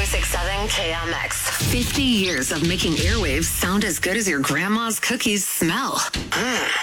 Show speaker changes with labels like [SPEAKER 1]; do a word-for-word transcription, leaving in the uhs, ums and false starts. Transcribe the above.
[SPEAKER 1] six seven K M X.
[SPEAKER 2] fifty years of making airwaves sound as good as your grandma's cookies smell.
[SPEAKER 1] Mm.